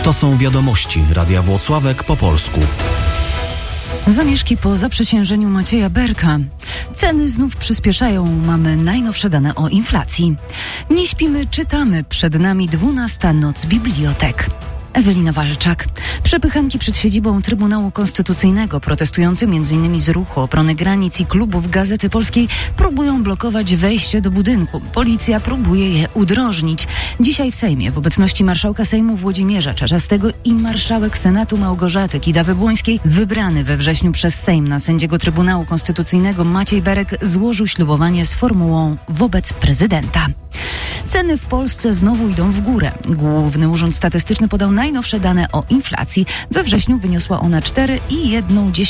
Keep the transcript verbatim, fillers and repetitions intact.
To są wiadomości Radia Włocławek po polsku. Zamieszki po zaprzysiężeniu Macieja Berka. Ceny znów przyspieszają. Mamy najnowsze dane o inflacji. Nie śpimy, czytamy. Przed nami dwunasta noc bibliotek. Ewelina Walczak. Przepychanki przed siedzibą Trybunału Konstytucyjnego. Protestujący między innymi z Ruchu Obrony Granic i klubów Gazety Polskiej próbują blokować wejście do budynku. Policja próbuje je udrożnić. Dzisiaj w Sejmie w obecności marszałka Sejmu Włodzimierza Czarzastego i marszałek Senatu Małgorzaty Kidawy-Błońskiej wybrany we wrześniu przez Sejm na sędziego Trybunału Konstytucyjnego Maciej Berek złożył ślubowanie z formułą wobec prezydenta. Ceny w Polsce znowu idą w górę. Główny Urząd Statystyczny podał najnowsze dane o inflacji. We wrześniu wyniosła ona cztery przecinek jeden